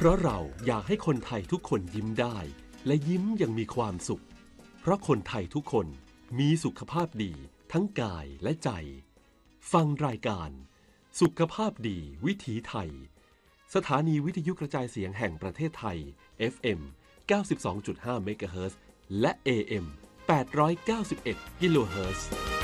เพราะเราอยากให้คนไทยทุกคนยิ้มได้และยิ้มอย่างมีความสุขเพราะคนไทยทุกคนมีสุขภาพดีทั้งกายและใจฟังรายการสุขภาพดีวิถีไทยสถานีวิทยุกระจายเสียงแห่งประเทศไทย FM 92.5 เมกะเฮิรตซ์และ AM 891 กิโลเฮิรตซ์